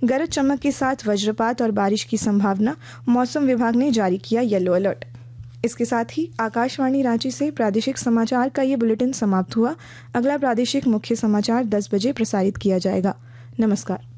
गरज चमक के साथ वज्रपात और बारिश की संभावना, मौसम विभाग ने जारी किया येलो अलर्ट। इसके साथ ही आकाशवाणी रांची से प्रादेशिक समाचार का ये बुलेटिन समाप्त हुआ। अगला प्रादेशिक मुख्य समाचार 10 बजे प्रसारित किया जाएगा। नमस्कार।